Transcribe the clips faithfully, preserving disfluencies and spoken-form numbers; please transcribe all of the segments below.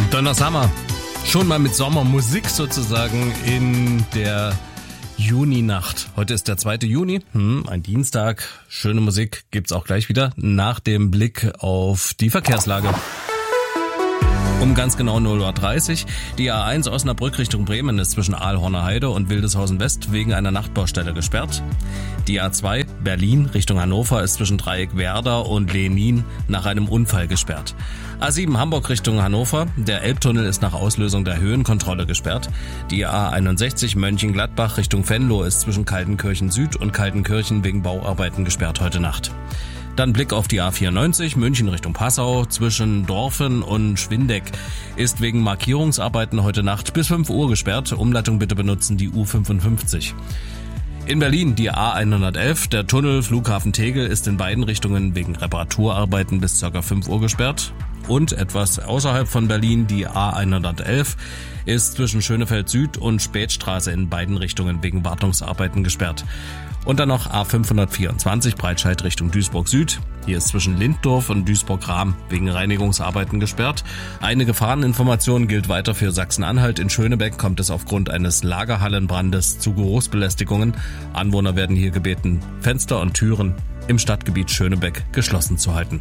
Donnersammer. Schon mal mit Sommermusik sozusagen in der Juninacht. Heute ist der zweite Juni, hm, ein Dienstag. Schöne Musik gibt's auch gleich wieder nach dem Blick auf die Verkehrslage. Um ganz genau null Uhr dreißig. Die A eins Osnabrück Richtung Bremen ist zwischen Aalhorner Heide und Wildeshausen West wegen einer Nachtbaustelle gesperrt. Die A zwei Berlin Richtung Hannover ist zwischen Dreieckwerder und Lenin nach einem Unfall gesperrt. A sieben Hamburg Richtung Hannover. Der Elbtunnel ist nach Auslösung der Höhenkontrolle gesperrt. Die A einundsechzig Mönchengladbach Richtung Venlo ist zwischen Kaltenkirchen Süd und Kaltenkirchen wegen Bauarbeiten gesperrt heute Nacht. Dann Blick auf die A vierundneunzig, München Richtung Passau, zwischen Dorfen und Schwindeck ist wegen Markierungsarbeiten heute Nacht bis fünf Uhr gesperrt. Umleitung bitte benutzen die U fünfundfünfzig. In Berlin die A hundertelf, der Tunnel Flughafen Tegel ist in beiden Richtungen wegen Reparaturarbeiten bis ca. fünf Uhr gesperrt. Und etwas außerhalb von Berlin die A hundertelf ist zwischen Schönefeld Süd und Spätstraße in beiden Richtungen wegen Wartungsarbeiten gesperrt. Und dann noch A fünfhundertvierundzwanzig Breitscheid Richtung Duisburg Süd. Hier ist zwischen Linddorf und Duisburg-Rahm wegen Reinigungsarbeiten gesperrt. Eine Gefahreninformation gilt weiter für Sachsen-Anhalt. In Schönebeck kommt es aufgrund eines Lagerhallenbrandes zu Geruchsbelästigungen. Anwohner werden hier gebeten, Fenster und Türen im Stadtgebiet Schönebeck geschlossen zu halten.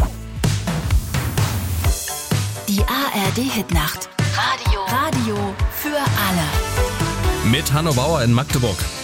Die A R D-Hitnacht. Radio. Radio für alle. Mit Hanno Bauer in Magdeburg.